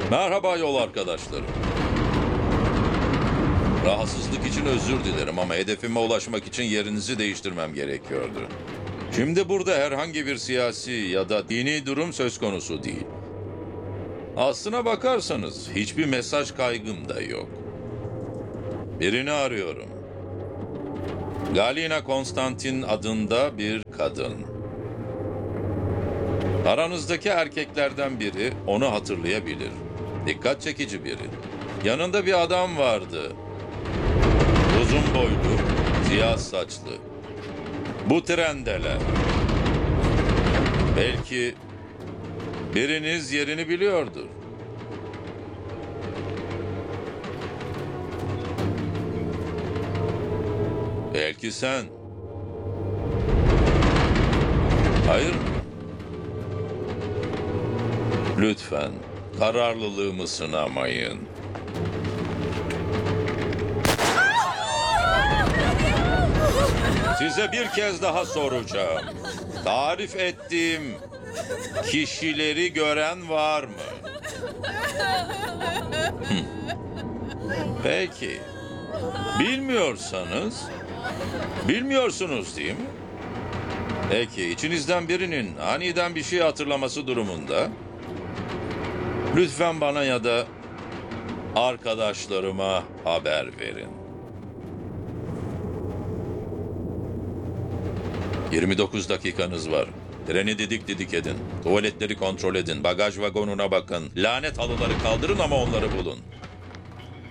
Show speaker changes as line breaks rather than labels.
Merhaba yol arkadaşlarım. Rahatsızlık için özür dilerim ama hedefime ulaşmak için yerinizi değiştirmem gerekiyordu. Şimdi burada herhangi bir siyasi ya da dini durum söz konusu değil. Aslına bakarsanız hiçbir mesaj kaygım da yok. Birini arıyorum. Galina Konstantin adında bir kadın. Aranızdaki erkeklerden biri onu hatırlayabilir. Dikkat çekici biri. Yanında bir adam vardı. Uzun boylu, siyah saçlı. Bu trendeler. Belki biriniz yerini biliyordur. Belki sen. Hayır mı? Lütfen kararlılığımı sınamayın. Size bir kez daha soracağım. Tarif ettiğim kişileri gören var mı? Peki. Bilmiyorsunuz değil mi? Peki, içinizden birinin aniden bir şey hatırlaması durumunda lütfen bana ya da arkadaşlarıma haber verin. 29 dakikanız var. Treni didik didik edin. Tuvaletleri kontrol edin. Bagaj vagonuna bakın. Lanet halıları kaldırın ama onları bulun.